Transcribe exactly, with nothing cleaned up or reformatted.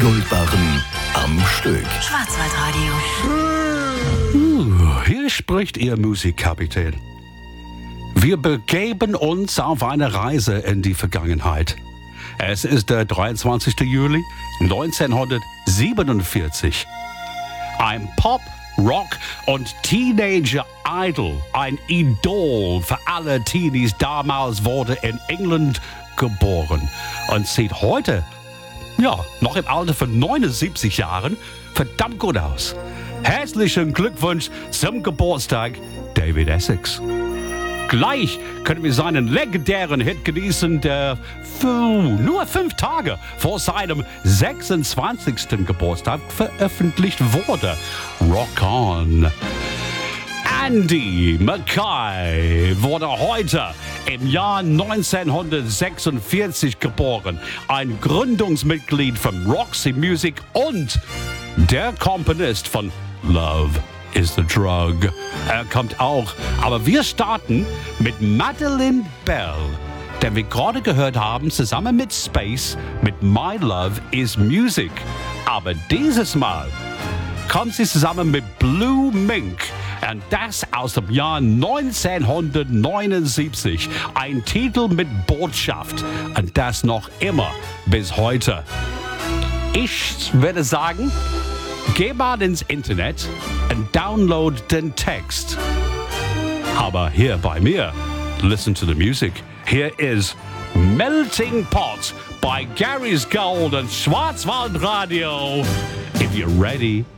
Goldbarren am Stück. Schwarzwaldradio. Uh, hier spricht Ihr Musikkapitän. Wir begeben uns auf eine Reise in die Vergangenheit. Es ist der dreiundzwanzigster Juli neunzehnhundertsiebenundvierzig. Ein Pop, Rock und Teenager-Idol, ein Idol für alle Teenies damals, wurde in England geboren und sieht heute, ja, noch im Alter von neunundsiebzig Jahren, verdammt gut aus. Herzlichen Glückwunsch zum Geburtstag, David Essex. Gleich können wir seinen legendären Hit genießen, der nur fünf Tage vor seinem sechsundzwanzigsten Geburtstag veröffentlicht wurde. Rock On. Andy Mackay wurde heute im Jahr neunzehnhundertsechsundvierzig geboren. Ein Gründungsmitglied von Roxy Music und der Komponist von Love is the Drug. Er kommt auch. Aber wir starten mit Madeline Bell, den wir gerade gehört haben, zusammen mit Space, mit My Love is Music. Aber dieses Mal kommt sie zusammen mit Blue Mink. Und das aus dem Jahr neunzehnhundertneunundsiebzig. Ein Titel mit Botschaft. Und das noch immer bis heute. Ich würde sagen, geh mal ins Internet und download den Text. Aber hier bei mir, listen to the music. Here is Melting Pot by Gary's Gold and Schwarzwaldradio. If you're ready,